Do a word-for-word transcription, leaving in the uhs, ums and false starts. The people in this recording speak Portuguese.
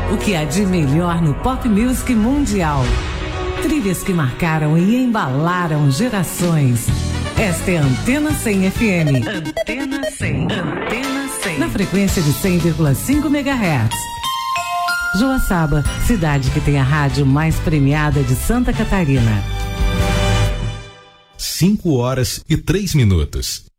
O que há de melhor no pop music mundial. Trilhas que marcaram e embalaram gerações. Esta é a Antena cem F M. Antena cem. Antena cem. Na frequência de cem vírgula cinco megahertz. Joaçaba, cidade que tem a rádio mais premiada de Santa Catarina. Cinco horas e três minutos.